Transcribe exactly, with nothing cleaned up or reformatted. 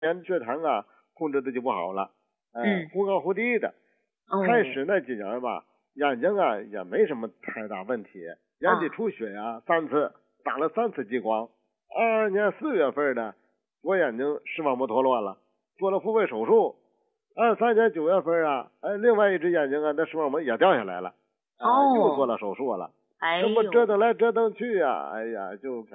年血糖啊控制的就不好了，哎、 嗯忽高忽低的。 哦， 开始那几年吧，眼睛啊也没什么太大问题，眼底出血啊三次，打了三次激光。二二年四月份呢，我眼睛视网膜脱落了，做了复位手术。二三年九月份啊，哎，另外一只眼睛啊，那视网膜也掉下来了，啊、 哦又做了手术了。 哎这么呦。 折腾来折腾去啊，哎呀，就